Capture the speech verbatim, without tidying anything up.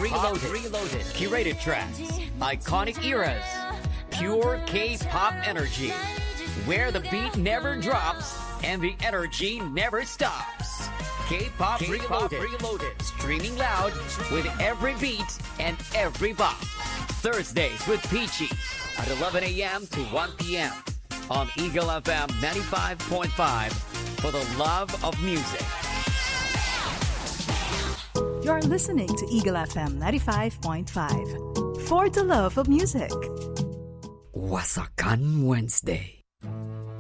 Reloaded. Reloaded. Curated tracks. Iconic eras. Pure K-pop energy. Where the beat never drops and the energy never stops. K-pop, K-pop Reloaded. Reloaded. Streaming loud with every beat and every bop. Thursdays with Peachy at eleven a.m. to one p.m. on Eagle F M ninety-five point five for the love of music. You're listening to Eagle F M ninety-five point five for the love of music. Wasakan Wednesday.